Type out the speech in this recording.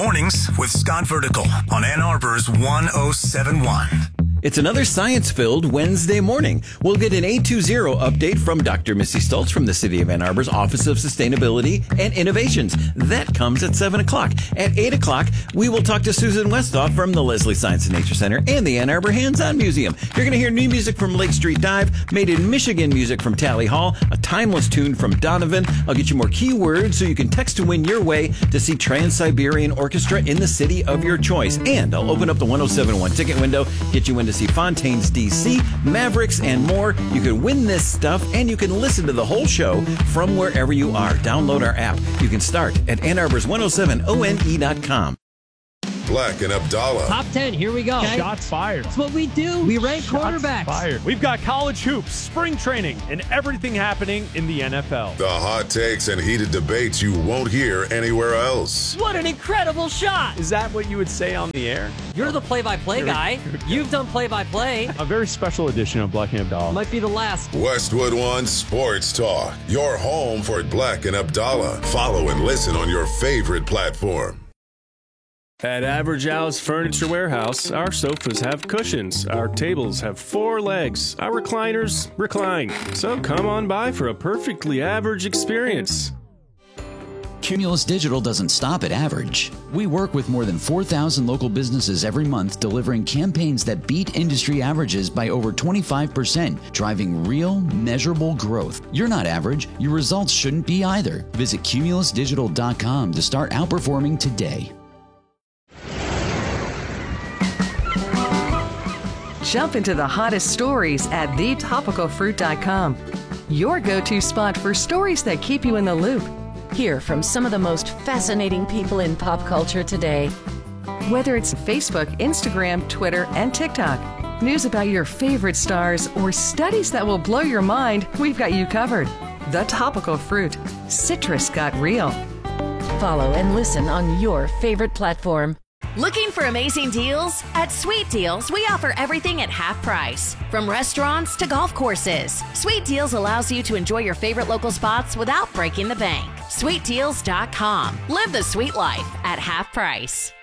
Mornings with Scott Vertical on Ann Arbor's 1071. It's another science-filled Wednesday morning. We'll get an 820 update from Dr. Missy Stoltz from the City of Ann Arbor's Office of Sustainability and Innovations. That comes at 7 o'clock. At 8 o'clock, we will talk to Susan Westhoff from the Leslie Science and Nature Center and the Ann Arbor Hands-On Museum. You're going to hear new music from Lake Street Dive, made in Michigan music from Tally Hall, a timeless tune from Donovan. I'll get you more keywords so you can text to win your way to see Trans-Siberian Orchestra in the city of your choice. And I'll open up the 1071 ticket window, get you in to see Fontaines DC, Mavericks, and more. You can win this stuff, and you can listen to the whole show from wherever you are. Download our app. You can start at AnnArbor's107one.com. Black and Abdallah. Top 10, here we go. Okay. Shots fired. That's what we do. We rank quarterbacks. Fired. We've got college hoops, spring training, and everything happening in the NFL. The hot takes and heated debates you won't hear anywhere else. What an incredible shot. Is that what you would say on the air? You're the play-by-play guy. You've done play-by-play. A very special edition of Black and Abdallah. Might be the last. Westwood One Sports Talk. Your home for Black and Abdallah. Follow and listen on your favorite platform. At Average Alice Furniture Warehouse, our sofas have cushions, our tables have 4 legs, our recliners recline. So come on by for a perfectly average experience. Cumulus Digital doesn't stop at average. We work with more than 4,000 local businesses every month, delivering campaigns that beat industry averages by over 25%, driving real, measurable growth. You're not average. Your results shouldn't be either. Visit cumulusdigital.com to start outperforming today. Jump into the hottest stories at thetopicalfruit.com. Your go-to spot for stories that keep you in the loop. Hear from some of the most fascinating people in pop culture today. Whether it's Facebook, Instagram, Twitter, and TikTok, news about your favorite stars, or studies that will blow your mind, we've got you covered. The Topical Fruit. Citrus got real. Follow and listen on your favorite platform. Looking for amazing deals? At Sweet Deals, we offer everything at half price. From restaurants to golf courses, Sweet Deals allows you to enjoy your favorite local spots without breaking the bank. SweetDeals.com. Live the sweet life at half price.